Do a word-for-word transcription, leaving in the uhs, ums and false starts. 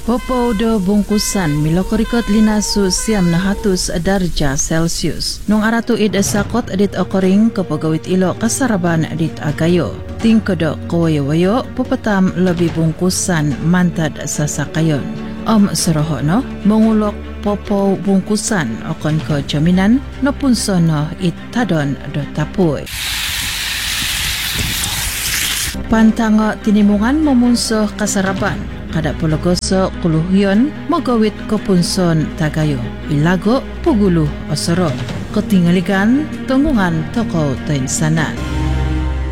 Popo do bungkusan milokorikot linasu siam na hatus darjah Celsius. Nung aratu id sakot edit okoring kapagawit ilo kasaraban edit agayo. Tingkodok kawayo-wayo pupatam lebih bungkusan mantad sasakayon. Om seroho no mengulok popo bungkusan okon ke jaminan no punsono it tadon do tapuy. Pantango tinimungan memunsuh kasaraban. Kada pulagoso kuluhyon magawit kopunson tagayo. Ilago puguluh osoro. Ketinggalikan tunggungan toko tain sanan.